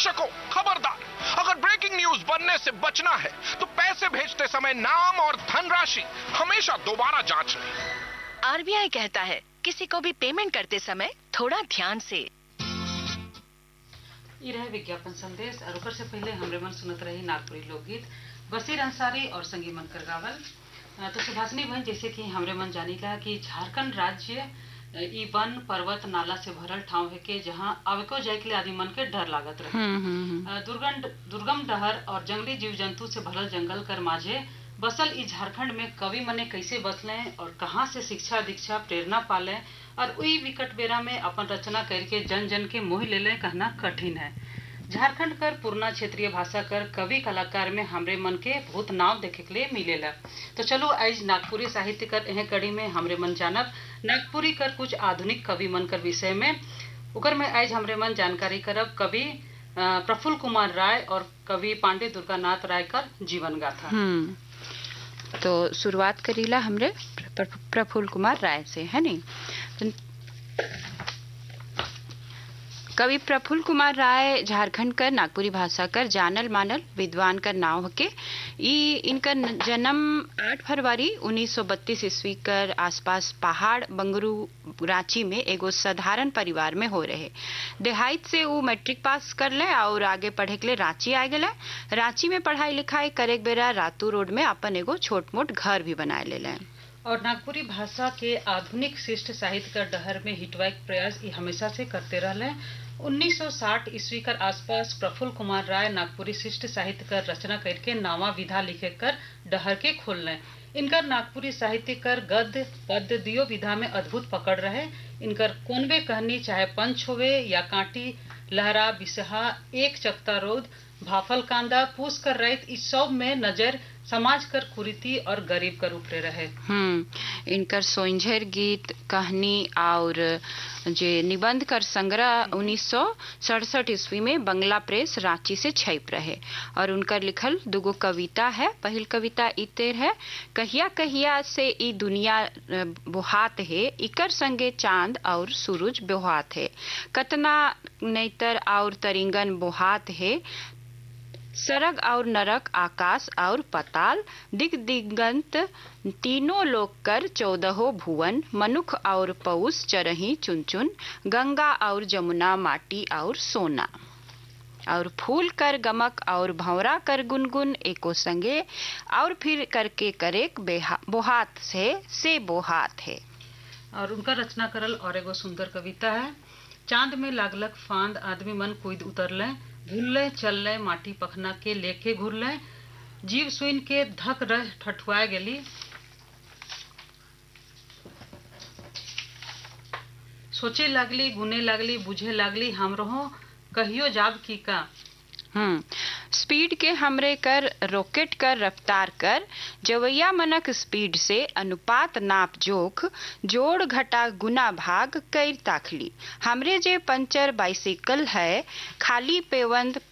दर्शकों खबरदार, अगर ब्रेकिंग न्यूज बनने से बचना है तो पैसे भेजते समय नाम और धनराशि हमेशा दोबारा जांच लें। आरबीआई कहता है किसी को भी पेमेंट करते समय थोड़ा ध्यान से। ये रहे विज्ञापन संदेश और ऊपर से पहले हमरे मन सुनत रही नागपुरी लोकगीत बशीर अंसारी और संगी मनकर गावल। तो सुभाषिनी बहन, जैसे कि हमरे मन जानीला कि झारखंड राज्य ई वन पर्वत नाला से भरल ठाव है के जहाँ आवेको जाए के लिए आदमी मन के डर लागत रहे। दुर्गम डहर और जंगली जीव जंतु से भरल जंगल कर माझे बसल ई झारखंड में कवि मने कैसे बसले और कहाँ से शिक्षा दीक्षा प्रेरणा पाले और वही विकट बेरा में अपन रचना करके जन जन के मोह ले ले कहना कठिन है। झारखंड कर पूर्णा क्षेत्रीय भाषा कर कवि कलाकार में हमरे मन के बहुत नाव देखे के लिए मिलेला। तो चलो आज नागपुरी साहित्य कर एह कड़ी में हमरे मन जानब नागपुरी कर कुछ आधुनिक कवि मन कर विषय में उकर में आज हमरे मन जानकारी करब कवि प्रफुल्ल कुमार राय और कवि पांडे दुर्गानाथ राय कर जीवन गाथा। तो शुरुआत करीला हमरे प्रफुल्ल कुमार राय से, है नहीं। कवि प्रफुल्ल कुमार राय झारखंड कर नागपुरी भाषा कर जानल मानल विद्वान कर नाव के इनकर जन्म 8 फरवरी 1932 ईस्वी कर आसपास पहाड़ बंगरू रांची में एगो साधारण परिवार में हो रहे। देहात से वो मैट्रिक पास कर ले और आगे पढ़े के लिए रांची आ गए। रांची में पढ़ाई लिखाई करे बेरा रातू रोड में अपन एगो छोट मोट घर भी बनाए ले। और नागपुरी भाषा के आधुनिक शिष्ट साहित्य का डहर में हिटवा के प्रयास ये हमेशा से करते रहे। 1960 ईस्वी कर आसपास प्रफुल्ल कुमार राय नागपुरी शिष्ट साहित्य कर रचना करके नावा विधा लिखे कर डहर के खोलने। इनकर नागपुरी साहित्य कर गद्य पद्य दियो विधा में अद्भुत पकड़ रहे। इनकर कोनवे कहनी चाहे पंच होवे या कांटी लहरा बिसहा एक चकता रोध भाफल कांदा पूस कर रहित इस सब में नजर समाज कर कुरीति और गरीब कर उपरे रहे। इनकर सोइंझर गीत कहानी और जे निबंध कर संग्रह 1967 ईस्वी में बंगला प्रेस रांची से छप रहे और उनकर लिखल दुगो कविता है। पहल कविता इतेर है कहिया कहिया से ई दुनिया बोहात है इकर संगे चांद और सूरज बोहात है कतना नैतर और तरिंगन बोहात है सरग और नरक आकाश और पताल दिग दिगंत तीनों लोक कर 14 भुवन मनुख और पौष चरही चुनचुन गंगा और जमुना माटी और सोना और फूल कर गमक और भंवरा कर गुनगुन एको संगे और फिर करके करेक बोहात से बोहात है। और उनका रचना करल और एगो सुंदर कविता है। चांद में लागलक फांद आदमी मन कूद उतरले भूलले चलले माटी पखना के लेके घुरले जीव सुइन के धक रह ठठुआ गेली सोचे लागली गुने लागली बुझे लागली हमरो कहियो जाब की का। स्पीड के हमरे कर रॉकेट कर रफ्तार कर जवैया मनक स्पीड से अनुपात नाप जोख जोड़ घटा गुना भाग कैर ताखली हमरे जे पंचर बाइसिकल है खाली पेवंद